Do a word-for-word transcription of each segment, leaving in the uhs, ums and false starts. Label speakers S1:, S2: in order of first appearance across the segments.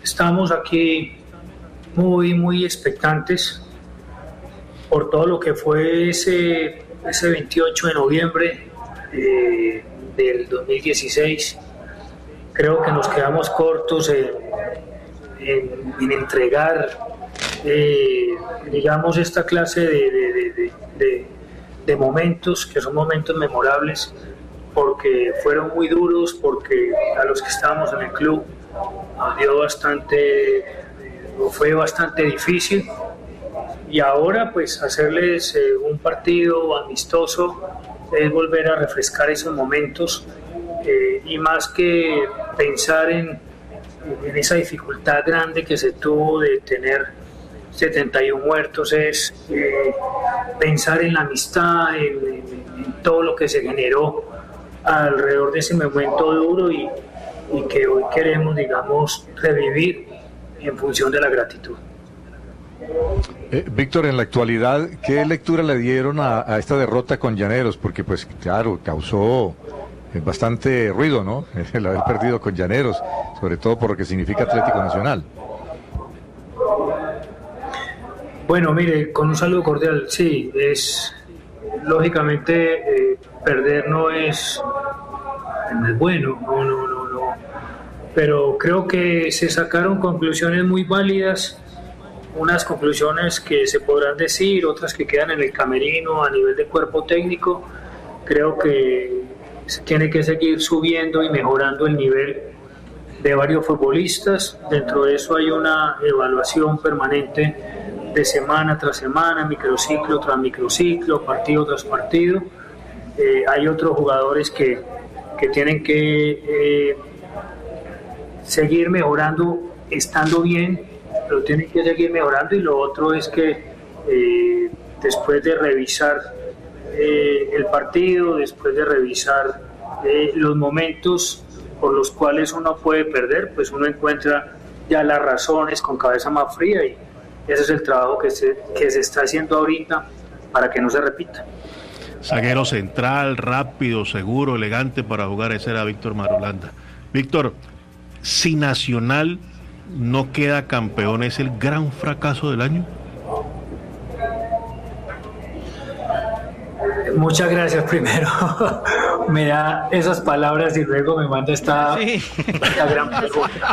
S1: estamos aquí muy, muy expectantes por todo lo que fue ese, ese veintiocho de noviembre eh, del dos mil dieciséis. Creo que nos quedamos cortos en, en, en entregar, eh, digamos, esta clase de, de, de, de, de momentos, que son momentos memorables, porque fueron muy duros, porque a los que estábamos en el club nos dio bastante, fue bastante difícil, y ahora pues hacerles eh, un partido amistoso es volver a refrescar esos momentos, eh, y más que pensar en, en esa dificultad grande que se tuvo de tener setenta y uno muertos, es eh, pensar en la amistad, en, en, en todo lo que se generó alrededor de ese momento duro, y, y que hoy queremos, digamos, revivir en función de la gratitud.
S2: Eh, Víctor, en la actualidad, ¿qué lectura le dieron a, a esta derrota con Llaneros? Porque, pues, claro, causó eh, bastante ruido, ¿no? El haber perdido con Llaneros, sobre todo por lo que significa Atlético Nacional.
S1: Bueno, mire, con un saludo cordial, sí, es lógicamente eh, perder no es, no es bueno, no, no, no, no, pero creo que se sacaron conclusiones muy válidas, unas conclusiones que se podrán decir, otras que quedan en el camerino a nivel de cuerpo técnico. Creo que se tiene que seguir subiendo y mejorando el nivel de varios futbolistas. Dentro de eso hay una evaluación permanente de semana tras semana, microciclo tras microciclo, partido tras partido. Eh, hay otros jugadores que, que tienen que eh, seguir mejorando, estando bien, pero tienen que seguir mejorando. Y lo otro es que eh, después de revisar eh, el partido, después de revisar eh, los momentos por los cuales uno puede perder, pues uno encuentra ya las razones con cabeza más fría, y ese es el trabajo que se, que se está haciendo ahorita para que no se repita.
S3: Zaguero central, rápido, seguro, elegante para jugar, ese era Víctor Marulanda. Víctor, si Nacional no queda campeón, ¿es el gran fracaso del año?
S1: Muchas gracias primero. Me da esas palabras y luego me manda esta, sí. esta gran pregunta.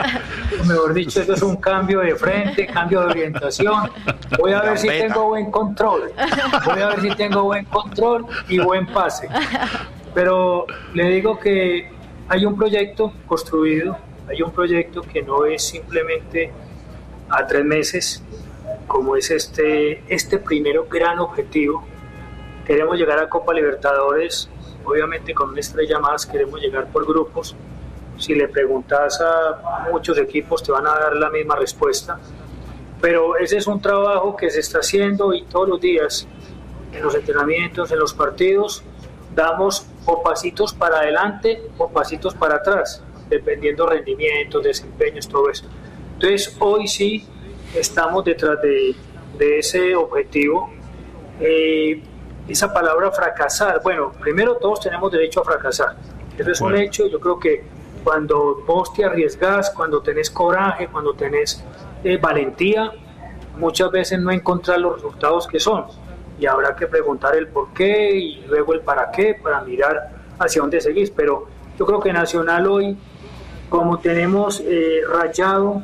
S1: Mejor dicho, esto es un cambio de frente, cambio de orientación. Voy a ver si tengo buen control. Voy a ver si tengo buen control y buen pase. Pero le digo que hay un proyecto construido, hay un proyecto que no es simplemente a tres meses, como es este, este primero gran objetivo. Queremos llegar a Copa Libertadores, obviamente con una estrella más, queremos llegar por grupos. Si le preguntas a muchos equipos te van a dar la misma respuesta, pero ese es un trabajo que se está haciendo, y todos los días en los entrenamientos, en los partidos, damos o pasitos para adelante o pasitos para atrás, dependiendo rendimientos, desempeños, todo eso. Entonces hoy sí estamos detrás de, de ese objetivo. Eh, Esa palabra fracasar, bueno, primero todos tenemos derecho a fracasar, eso es bueno. un hecho. Yo creo que cuando vos te arriesgas, cuando tenés coraje, cuando tenés eh, valentía, muchas veces no encontrás los resultados que son, y habrá que preguntar el por qué y luego el para qué, para mirar hacia dónde seguís. Pero yo creo que Nacional hoy, como tenemos eh, rayado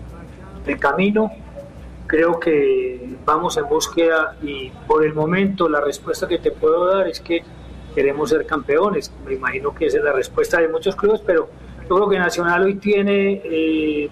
S1: el camino, creo que vamos en búsqueda, y por el momento la respuesta que te puedo dar es que queremos ser campeones. Me imagino que esa es la respuesta de muchos clubes, pero yo creo que Nacional hoy tiene eh,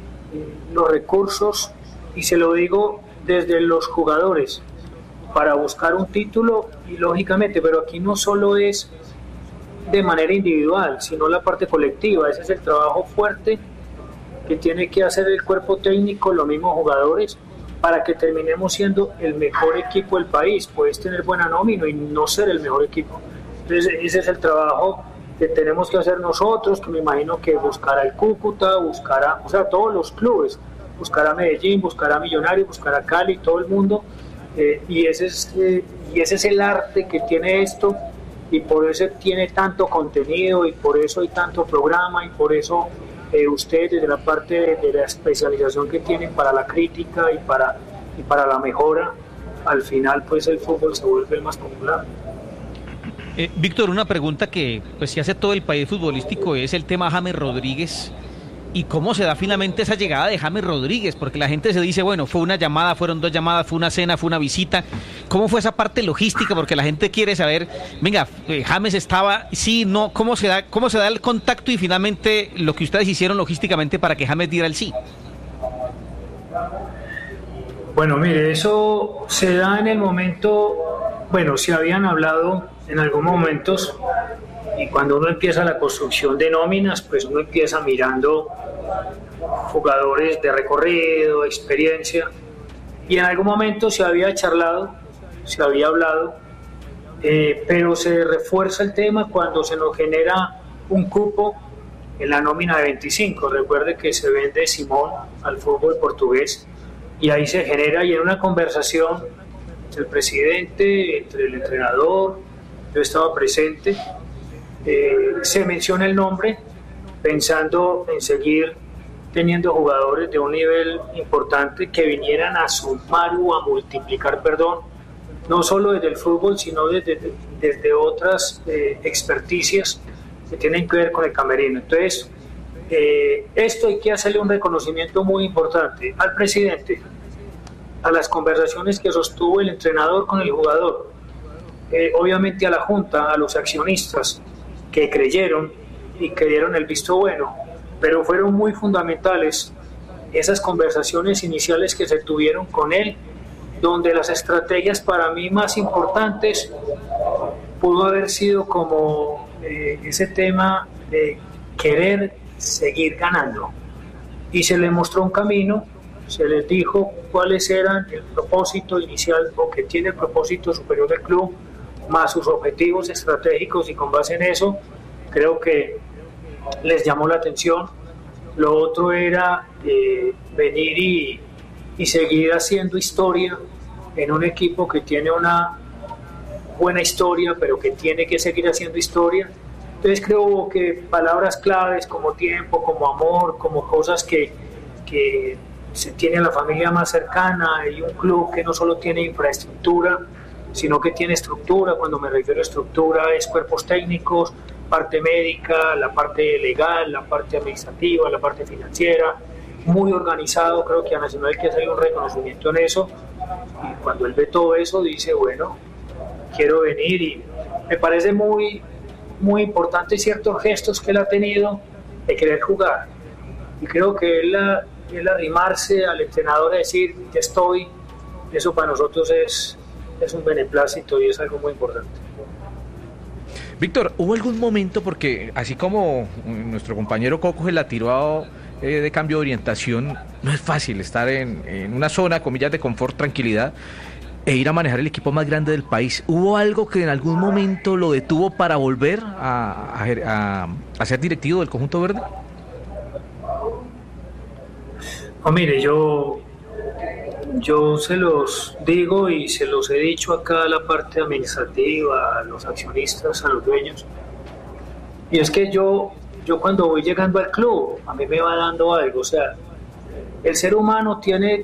S1: los recursos, y se lo digo desde los jugadores, para buscar un título, y lógicamente, pero aquí no solo es de manera individual, sino la parte colectiva. Ese es el trabajo fuerte que tiene que hacer el cuerpo técnico, los mismos jugadores, para que terminemos siendo el mejor equipo del país. Puedes tener buena nómina y no ser el mejor equipo. Entonces ese es el trabajo que tenemos que hacer nosotros, que me imagino que buscará el Cúcuta, buscará, o sea, todos los clubes, buscará Medellín, buscará Millonarios, buscará Cali, todo el mundo, eh, y, ese es, eh, y ese es el arte que tiene esto, y por eso tiene tanto contenido, y por eso hay tanto programa, y por eso eh, ustedes desde la parte de, de la especialización que tienen para la crítica y para, y para la mejora, al final pues el fútbol se vuelve el más popular.
S4: Eh, Víctor, una pregunta que pues se hace todo el país futbolístico es el tema James Rodríguez y cómo se da finalmente esa llegada de James Rodríguez, porque la gente se dice, bueno, fue una llamada, fueron dos llamadas, fue una cena, fue una visita. ¿Cómo fue esa parte logística? Porque la gente quiere saber, venga, eh, James estaba, sí, no, ¿cómo se da, cómo se da el contacto y finalmente lo que ustedes hicieron logísticamente para que James diera el sí?
S1: Bueno, mire, eso se da en el momento, bueno, se habían hablado en algunos momentos, y cuando uno empieza la construcción de nóminas, pues uno empieza mirando jugadores de recorrido, experiencia, y en algún momento se había charlado, se había hablado, eh, pero se refuerza el tema cuando se nos genera un cupo en la nómina de veinticinco. Recuerde que se vende Simón al fútbol portugués, y ahí se genera, y en una conversación entre el presidente, entre el entrenador, yo estaba presente, eh, se menciona el nombre pensando en seguir teniendo jugadores de un nivel importante que vinieran a sumar o a multiplicar, perdón, no solo desde el fútbol, sino desde, desde otras eh, experticias que tienen que ver con el camerino. Entonces, eh, esto hay que hacerle un reconocimiento muy importante al presidente, a las conversaciones que sostuvo el entrenador con el jugador, eh, obviamente a la junta, a los accionistas que creyeron y que dieron el visto bueno, pero fueron muy fundamentales esas conversaciones iniciales que se tuvieron con él, donde las estrategias para mí más importantes pudo haber sido como eh, ese tema de querer seguir ganando, y se le mostró un camino, se les dijo cuáles eran el propósito inicial o que tiene el propósito superior del club, más sus objetivos estratégicos, y con base en eso creo que les llamó la atención. Lo otro era eh, venir y, y seguir haciendo historia en un equipo que tiene una buena historia, pero que tiene que seguir haciendo historia. Entonces creo que palabras claves como tiempo, como amor, como cosas que, que se tiene la familia más cercana, y un club que no solo tiene infraestructura, sino que tiene estructura. Cuando me refiero a estructura es cuerpos técnicos, parte médica, la parte legal, la parte administrativa, la parte financiera, muy organizado. Creo que a Nacional hay que hacerle un reconocimiento en eso, y cuando él ve todo eso dice, bueno, quiero venir, y me parece muy, muy importante ciertos gestos que él ha tenido de querer jugar, y creo que él, él arrimarse al entrenador a decir, ya estoy, eso para nosotros es, es un beneplácito y es algo muy importante.
S4: Víctor, ¿hubo algún momento, porque así como nuestro compañero Coco se la tiró eh, de cambio de orientación, no es fácil estar en, en una zona, comillas, de confort, tranquilidad, e ir a manejar el equipo más grande del país? ¿Hubo algo que en algún momento lo detuvo para volver a, a, a, a ser directivo del conjunto verde?
S1: No, mire, yo, yo se los digo y se los he dicho acá a la parte administrativa, a los accionistas, a los dueños, y es que yo, yo cuando voy llegando al club, a mí me va dando algo. O sea, el ser humano tiene,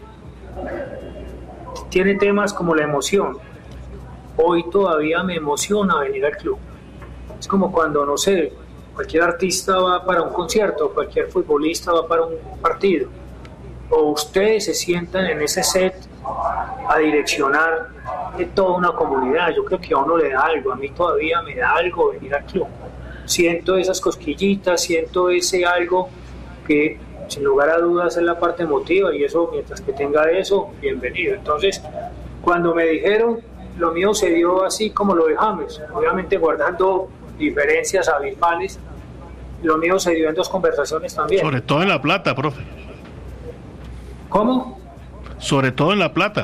S1: tiene temas como la emoción. Hoy todavía me emociona venir al club. Es como cuando, no sé, cualquier artista va para un concierto, cualquier futbolista va para un partido, o ustedes se sientan en ese set a direccionar de toda una comunidad. Yo creo que a uno le da algo, a mí todavía me da algo venir al club. Siento esas cosquillitas, siento ese algo que sin lugar a dudas es la parte emotiva, y eso, mientras que tenga eso, bienvenido. Entonces, cuando me dijeron, lo mío se dio así como lo de James, obviamente guardando diferencias abismales, lo mío se dio en dos conversaciones también.
S3: Sobre todo en La Plata, profe.
S1: ¿Cómo?
S3: Sobre todo en La Plata.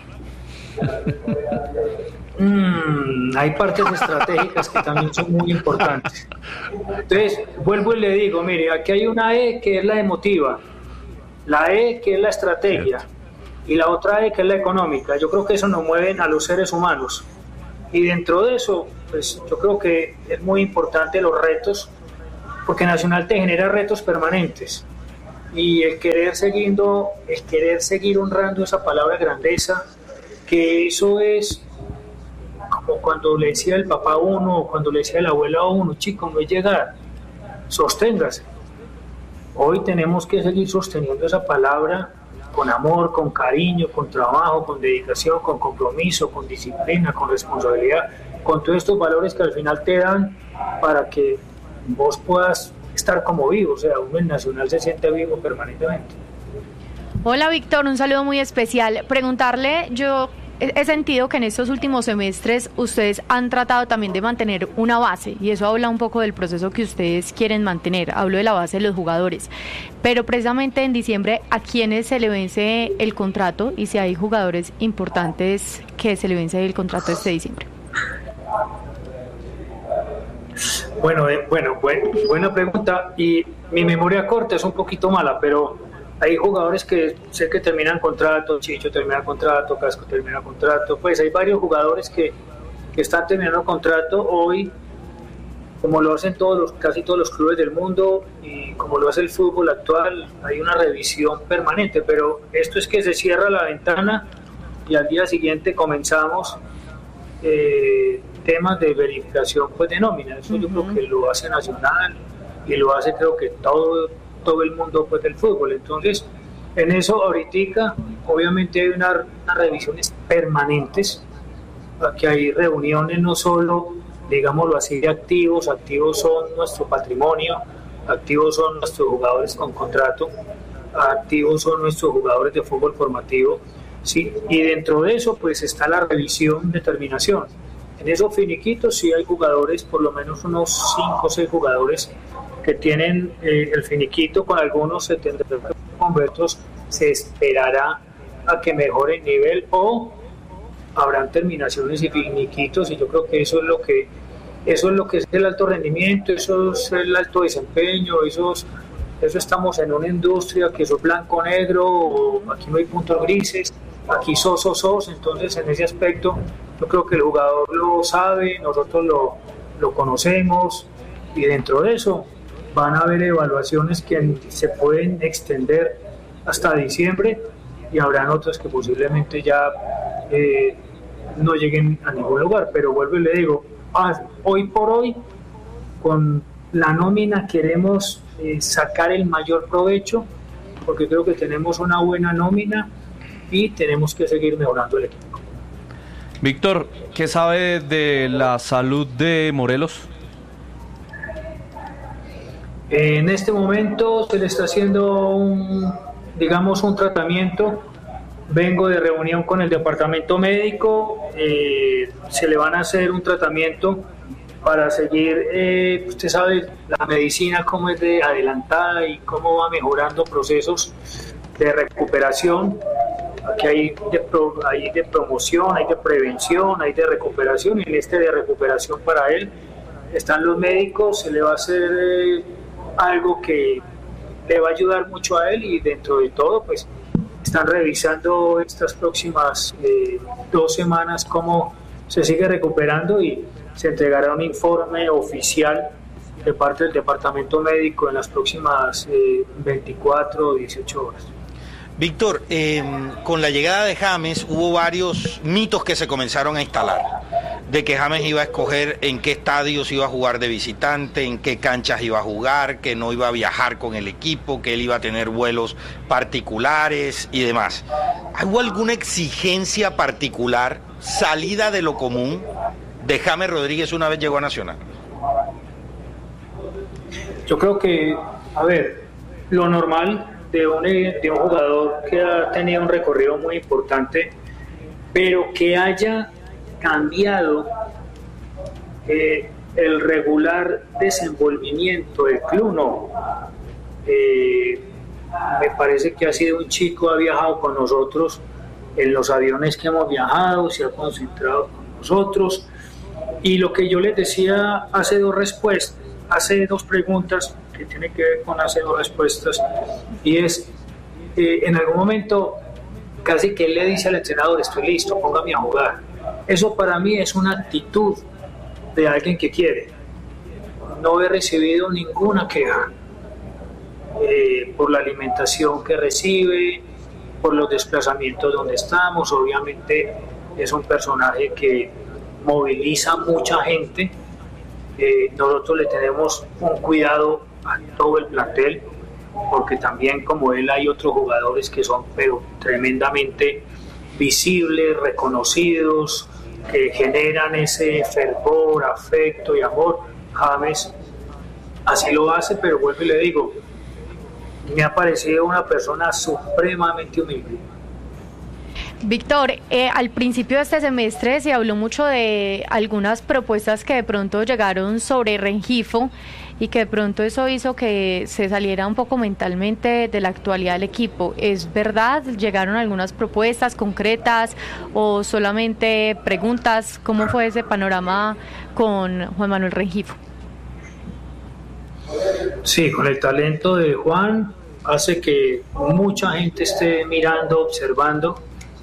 S1: Mm, hay partes estratégicas que también son muy importantes. Entonces, vuelvo y le digo, mire, aquí hay una E que es la emotiva, la E que es la estrategia, cierto, y la otra E que es la económica. Yo creo que eso nos mueve a los seres humanos. Y dentro de eso, pues yo creo que es muy importante los retos porque Nacional te genera retos permanentes y el querer siguiendo, el querer seguir honrando esa palabra grandeza, que eso es como cuando le decía el papá a uno o cuando le decía el abuelo a uno, chico, no es llegar, sosténgase. Hoy tenemos que seguir sosteniendo esa palabra con amor, con cariño, con trabajo, con dedicación, con compromiso, con disciplina, con responsabilidad, con todos estos valores que al final te dan para que vos puedas estar como vivo, o sea, uno en Nacional se siente vivo permanentemente.
S5: Hola Víctor, un saludo muy especial. Preguntarle, yo he sentido que en estos últimos semestres ustedes han tratado también de mantener una base y eso habla un poco del proceso que ustedes quieren mantener. Hablo de la base de los jugadores, pero precisamente en diciembre a quienes se le vence el contrato y si hay jugadores importantes que se le vence el contrato este diciembre.
S1: Bueno, eh, bueno, bueno, buena pregunta y mi memoria corta es un poquito mala, pero hay jugadores que sé que terminan contrato, Chicho termina contrato, Casco termina contrato, pues hay varios jugadores que, que están terminando contrato hoy, como lo hacen todos los, casi todos los clubes del mundo y como lo hace el fútbol actual, hay una revisión permanente, pero esto es que se cierra la ventana y al día siguiente comenzamos eh, temas de verificación pues de nómina, eso uh-huh. Yo creo que lo hace Nacional y lo hace creo que todo todo el mundo pues del fútbol, entonces en eso ahorita obviamente hay una, unas revisiones permanentes, aquí hay reuniones no solo digámoslo así de activos, activos son nuestro patrimonio, activos son nuestros jugadores con contrato, activos son nuestros jugadores de fútbol formativo, sí, y dentro de eso pues está la revisión de terminación. En esos finiquitos sí hay jugadores, por lo menos unos cinco o seis jugadores que tienen eh, el finiquito, con algunos se tendrá que con otros se esperará a que mejore el nivel o habrán terminaciones y finiquitos, y yo creo que eso es lo que eso es lo que es el alto rendimiento, eso es el alto desempeño, eso, es, eso estamos en una industria que eso es blanco negro, aquí no hay puntos grises, aquí sos, sos, sos, entonces en ese aspecto yo creo que el jugador lo sabe, nosotros lo, lo conocemos y dentro de eso van a haber evaluaciones que se pueden extender hasta diciembre y habrán otras que posiblemente ya eh, no lleguen a ningún lugar, pero vuelvo y le digo, ah, hoy por hoy con la nómina queremos eh, sacar el mayor provecho porque creo que tenemos una buena nómina y tenemos que seguir mejorando el equipo.
S6: Víctor, ¿qué sabe de la salud de Morelos?
S1: En este momento se le está haciendo un, digamos, un tratamiento. Vengo de reunión con el departamento médico, eh, se le van a hacer un tratamiento para seguir, eh, usted sabe, la medicina cómo es de adelantada y cómo va mejorando procesos de recuperación. Aquí hay de, pro, hay de promoción, hay de prevención, hay de recuperación, y en este de recuperación para él están los médicos, se le va a hacer eh, algo que le va a ayudar mucho a él y dentro de todo pues están revisando estas próximas eh, dos semanas cómo se sigue recuperando y se entregará un informe oficial de parte del departamento médico en las próximas eh, veinticuatro o dieciocho horas.
S7: Víctor, eh, con la llegada de James hubo varios mitos que se comenzaron a instalar, de que James iba a escoger en qué estadios iba a jugar de visitante, en qué canchas iba a jugar, que no iba a viajar con el equipo, que él iba a tener vuelos particulares y demás. ¿Hubo alguna exigencia particular, salida de lo común, de James Rodríguez una vez llegó a Nacional?
S1: Yo creo que, a ver, lo normal de un, de un jugador que ha tenido un recorrido muy importante, pero que haya cambiado eh, el regular desenvolvimiento del club, no. Eh, me parece que ha sido un chico, ha viajado con nosotros en los aviones que hemos viajado, se ha concentrado con nosotros, y lo que yo les decía hace dos respuestas, hace dos preguntas que tienen que ver con hace dos respuestas, y es, eh, en algún momento casi que él le dice al entrenador, estoy listo, póngame a jugar. Eso para mí es una actitud de alguien que quiere. no he recibido ninguna queja eh, por la alimentación que recibe, por los desplazamientos donde estamos. Obviamente es un personaje que moviliza mucha gente. Eh, nosotros le tenemos un cuidado a todo el plantel, porque también como él hay otros jugadores que son pero tremendamente visibles, reconocidos, que generan ese fervor, afecto y amor. James así lo hace, pero vuelvo y le digo, me ha parecido una persona supremamente humilde.
S5: Víctor, eh, al principio de este semestre se habló mucho de algunas propuestas que de pronto llegaron sobre Rengifo y que de pronto eso hizo que se saliera un poco mentalmente de la actualidad del equipo. ¿Es verdad? ¿Llegaron algunas propuestas concretas o solamente preguntas? ¿Cómo fue ese panorama con Juan Manuel Rengifo?
S1: Sí, con el talento de Juan hace que mucha gente esté mirando, observando.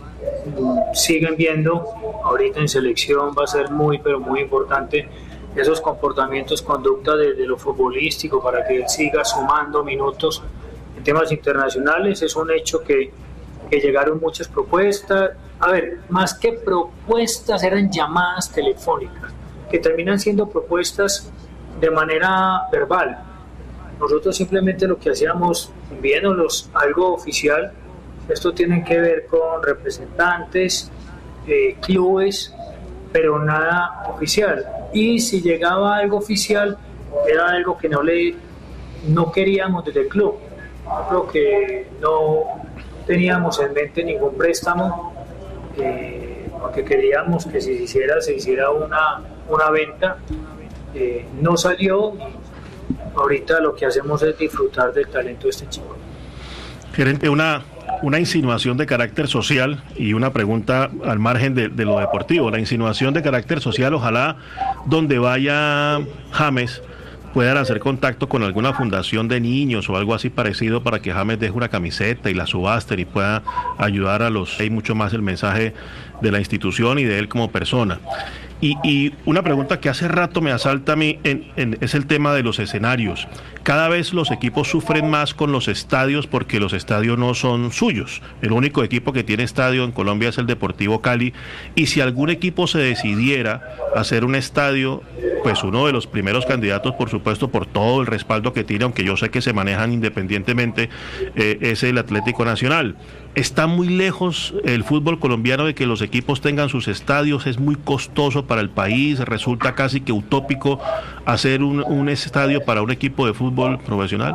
S1: Siguen viendo, ahorita en selección va a ser muy pero muy importante esos comportamientos, conductas desde lo futbolístico para que él siga sumando minutos en temas internacionales. Es un hecho que, que llegaron muchas propuestas, a ver, más que propuestas eran llamadas telefónicas que terminan siendo propuestas de manera verbal. Nosotros simplemente lo que hacíamos, enviándolos algo oficial. Esto tiene que ver con representantes, eh, clubes, pero nada oficial. Y si llegaba algo oficial, era algo que no le no queríamos desde el club. Yo creo que no teníamos en mente ningún préstamo, eh, porque queríamos que si se hiciera, se hiciera una, una venta. Eh, no salió. Ahorita lo que hacemos es disfrutar del talento de este chico.
S3: Gerente, una... Una insinuación de carácter social y una pregunta al margen de, de lo deportivo. La insinuación de carácter social, ojalá donde vaya James puedan hacer contacto con alguna fundación de niños o algo así parecido para que James deje una camiseta y la subasten y pueda ayudar a los... Hay mucho más el mensaje de la institución y de él como persona. Y, y una pregunta que hace rato me asalta a mí en, en, es el tema de los escenarios. Cada vez los equipos sufren más con los estadios porque los estadios no son suyos. El único equipo que tiene estadio en Colombia es el Deportivo Cali. Y si algún equipo se decidiera hacer un estadio, pues uno de los primeros candidatos, por supuesto, por todo el respaldo que tiene, aunque yo sé que se manejan independientemente, eh, es el Atlético Nacional. Está muy lejos el fútbol colombiano de que los equipos tengan sus estadios, es muy costoso para el país, resulta casi que utópico hacer un, un estadio para un equipo de fútbol profesional.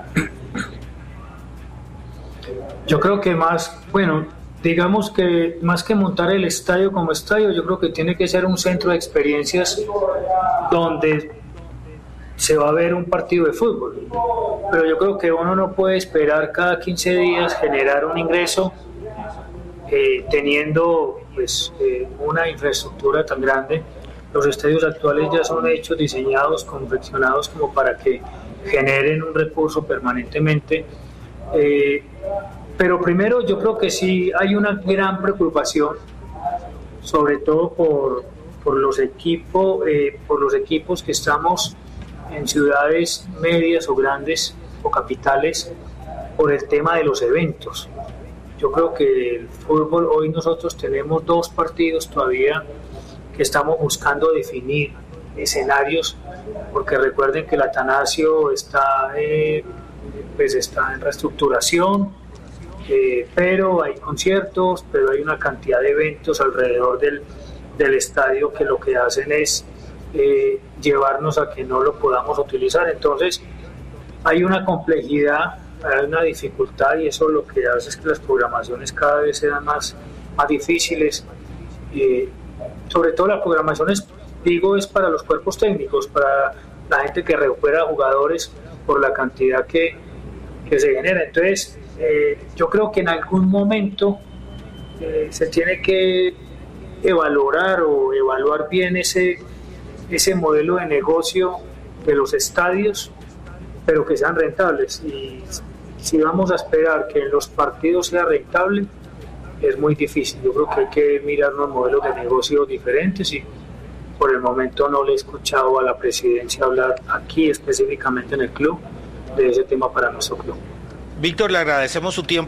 S1: Yo creo que más, bueno, digamos que más que montar el estadio como estadio, yo creo que tiene que ser un centro de experiencias donde se va a ver un partido de fútbol, pero yo creo que uno no puede esperar cada quince días generar un ingreso eh, teniendo pues eh, una infraestructura tan grande. Los estadios actuales ya son hechos, diseñados, confeccionados como para que generen un recurso permanentemente, eh, pero primero yo creo que sí hay una gran preocupación, sobre todo por, por los equipos, eh, por los equipos que estamos en ciudades medias o grandes o capitales, por el tema de los eventos. Yo creo que el fútbol, hoy nosotros tenemos dos partidos todavía que estamos buscando definir escenarios, porque recuerden que el Atanasio está, eh, pues está en reestructuración, eh, pero hay conciertos, pero hay una cantidad de eventos alrededor del, del estadio que lo que hacen es Eh, llevarnos a que no lo podamos utilizar. Entonces hay una complejidad, hay una dificultad, y eso lo que hace es que las programaciones cada vez sean más, más difíciles. Eh, sobre todo las programaciones, digo, es para los cuerpos técnicos, para la gente que recupera jugadores por la cantidad que, que se genera. Entonces eh, yo creo que en algún momento eh, se tiene que evaluar o evaluar bien ese ese modelo de negocio de los estadios, pero que sean rentables. Y si vamos a esperar que en los partidos sea rentable, es muy difícil. Yo creo que hay que mirar unos modelos de negocio diferentes y, Por el momento no le he escuchado a la presidencia hablar aquí específicamente en el club de ese tema para nuestro club.
S7: Víctor, le agradecemos su tiempo.